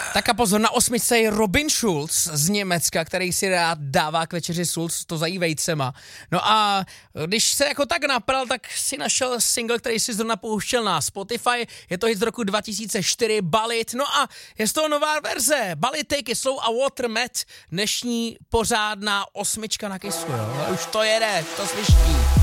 Tak a pozor, na 8 je Robin Schulz z Německa, který si rád dává k večeři Schulz, to zají vejcema. No a když se jako tak napral, tak si našel single, který si zrovna pouštěl na Spotify, je to hit z roku 2004, Balit, no a je z toho nová verze, Balit, Take It Slow a Watermet, dnešní pořádná 8 na Kissu, jo, už to jede, to slyší.